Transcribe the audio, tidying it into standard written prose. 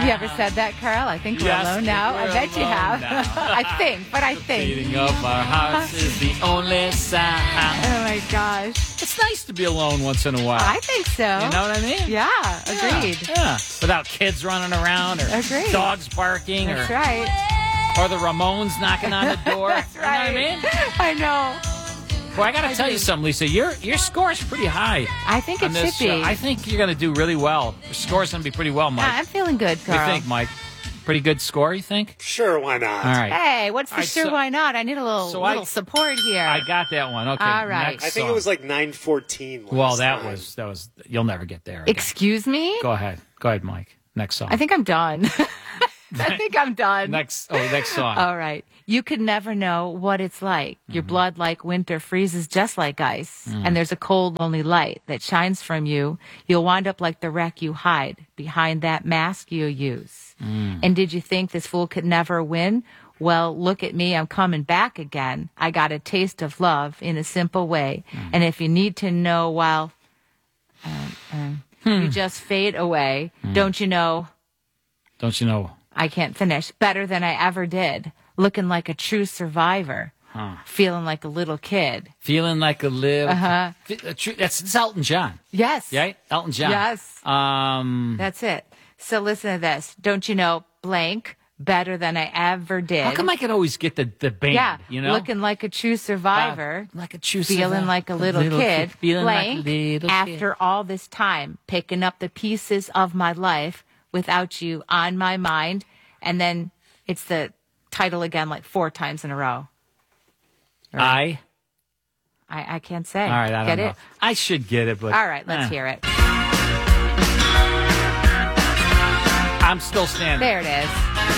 Have you ever said that, Carl? I think we're Yes, alone now. I we're bet you alone have. now. I think. Beating of our hearts is the only sound. Oh, my gosh. It's nice to be alone once in a while. I think so. You know what I mean? Yeah, agreed. Yeah. Without kids running around or Agreed. dogs barking That's or right. the Ramones knocking on the door. That's right. You know what I mean? I know. Well, I got to tell you something, Lisa. Your score is pretty high. I think on it this should be. show. I think you're going to do really well. Your score's going to be pretty well, Mike. I'm feeling good, What do Carl. you think, Mike? Pretty good score, you think? Sure, why not? All right. Hey, what's the All right, sure so- why not? I need a little support here. I got that one. Okay. All right. Next I think song. it was like 9:14. Well, that was. You'll never get there. Again. Excuse me? Go ahead, Mike. Next song. I think I'm done. I think I'm done. Next song. All right. You could never know what it's like. Your blood, like winter, freezes just like ice. And there's a cold, lonely light that shines from you. You'll wind up like the wreck you hide behind that mask you use. And did you think this fool could never win? Well, look at me. I'm coming back again. I got a taste of love in a simple way. And if you need to know, well, you just fade away. Don't you know? Don't you know? I can't finish. Better than I ever did. Looking like a true survivor. Feeling like a little kid. Feeling like a little. That's Elton John. Yes. Right? Elton John. Yes. That's it. So listen to this. Don't you know, blank, better than I ever did. How come I can always get the band? Yeah. You know? Looking like a true survivor. Like a true Feeling survivor. like a little kid. Feeling blank, like a little after kid. all this time, picking up the pieces of my life without you on my mind. And then it's the title again like 4 times in a row. I can't say. All right, I don't Get know. it? I should get it, but All right, let's hear it. I'm still standing. There it is.